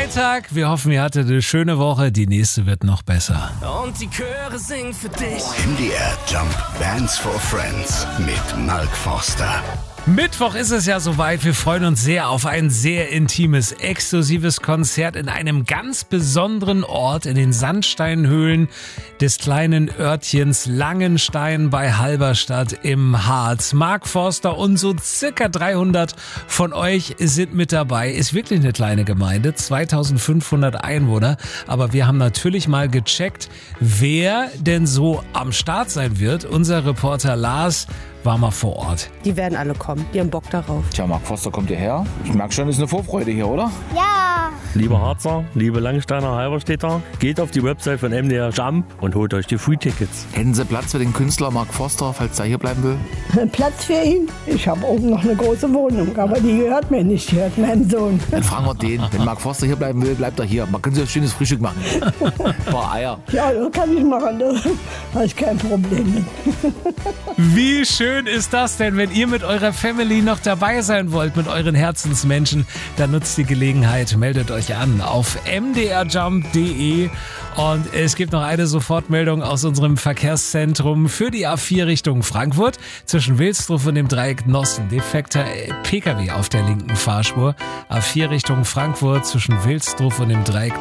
Freitag. Wir hoffen, ihr hattet eine schöne Woche. Die nächste wird noch besser. Und die Chöre singen für dich. MDR Jump Bands for Friends mit Mark Forster. Mittwoch ist es ja soweit. Wir freuen uns sehr auf ein sehr intimes, exklusives Konzert in einem ganz besonderen Ort in den Sandsteinhöhlen des kleinen Örtchens Langenstein bei Halberstadt im Harz. Mark Forster und so circa 300 von euch sind mit dabei. Ist wirklich eine kleine Gemeinde, 2500 Einwohner. Aber wir haben natürlich mal gecheckt, wer denn so am Start sein wird. Unser Reporter Lars war mal vor Ort. Die werden alle kommen, die haben Bock darauf. Tja, Mark Forster kommt hierher. Ich merke schon, es ist eine Vorfreude hier, oder? Ja! Liebe Harzer, liebe Langsteiner Halberstädter, geht auf die Website von MDR Jump und holt euch die Free-Tickets. Hätten Sie Platz für den Künstler Mark Forster, falls er hier bleiben will? Platz für ihn? Ich habe oben noch eine große Wohnung, aber die gehört mir nicht, die gehört meinem Sohn. Dann fragen wir den. Wenn Mark Forster hier bleiben will, bleibt er hier. Man kann sich ein schönes Frühstück machen. Ein paar Eier. Ja, das kann ich machen, da habe ich kein Problem mit. Wie schön ist das denn, wenn ihr mit eurer Family noch dabei sein wollt, mit euren Herzensmenschen, dann nutzt die Gelegenheit, meldet euch an auf mdrjump.de und es gibt noch eine Sofortmeldung aus unserem Verkehrszentrum für die A4 Richtung Frankfurt zwischen Wilsdruff und dem Dreieck Nossen. Defekter PKW auf der linken Fahrspur. A4 Richtung Frankfurt zwischen Wilsdruff und dem Dreieck